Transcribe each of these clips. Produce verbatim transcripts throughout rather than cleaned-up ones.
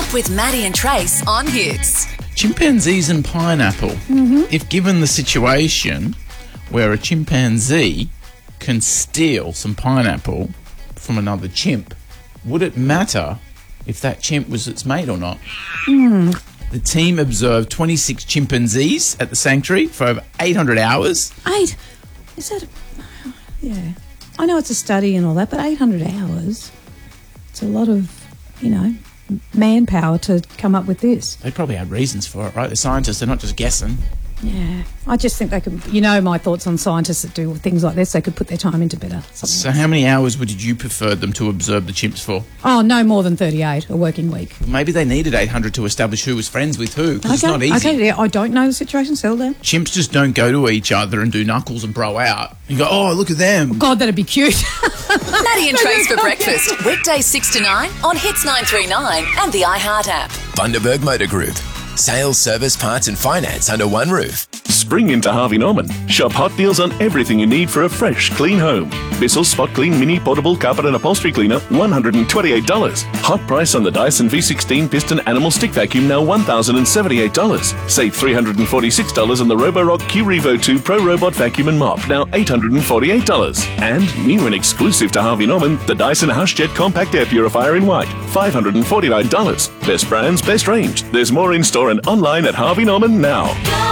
Up with Maddie and Trace on Hits. Chimpanzees and pineapple. Mm-hmm. If given the situation where a chimpanzee can steal some pineapple from another chimp, would it matter if that chimp was its mate or not? Mm. The team observed twenty-six chimpanzees at the sanctuary for over eight hundred hours. Eight? Is that... A, yeah. I know it's a study and all that, but eight hundred hours, it's a lot of, you know, manpower to come up with this. They probably had reasons for it, right? They're scientists, they're not just guessing. Yeah. I just think they could, you know, my thoughts on scientists that do things like this, they could put their time into better. So else. how many hours would you prefer them to observe the chimps for? Oh, no more than thirty-eight, a working week. Maybe they needed eight hundred to establish who was friends with who, because Okay, it's not easy. okay, yeah, I don't know the situation, settle down. Chimps just don't go to each other and do knuckles and bro out. You go, oh, look at them. God, that'd be cute. Maddie and Trace for breakfast. Weekdays six to nine on Hits nine three nine and the iHeart app. Bundaberg Motor Group. Sales, service, parts and finance under one roof. Spring into Harvey Norman. Shop hot deals on everything you need for a fresh, clean home. Bissell's Spot Clean Mini Portable Carpet and Upholstery Cleaner, one hundred twenty-eight dollars. Hot price on the Dyson V sixteen Piston Animal Stick Vacuum, now one thousand seventy-eight dollars. Save three hundred forty-six dollars on the Roborock Q Revo two Pro Robot Vacuum and Mop, now eight hundred forty-eight dollars. And new and exclusive to Harvey Norman, the Dyson HushJet Compact Air Purifier in white, five hundred forty-nine dollars. Best brands, best range. There's more in store and online at Harvey Norman now.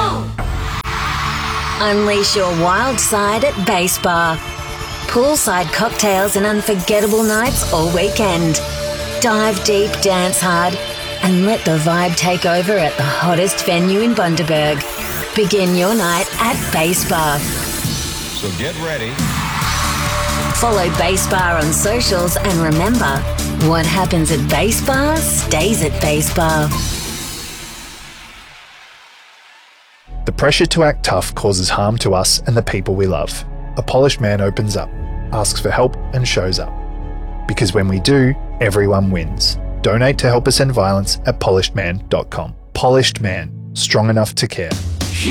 Unleash your wild side at Base Bar. Poolside cocktails and unforgettable nights all weekend. Dive deep, dance hard, and let the vibe take over at the hottest venue in Bundaberg. Begin your night at Base Bar. So get ready. Follow Base Bar on socials and remember, what happens at Base Bar stays at Base Bar. The pressure to act tough causes harm to us and the people we love. A polished man opens up, asks for help and shows up. Because when we do, everyone wins. Donate to help us end violence at polished man dot com. Polished Man, strong enough to care.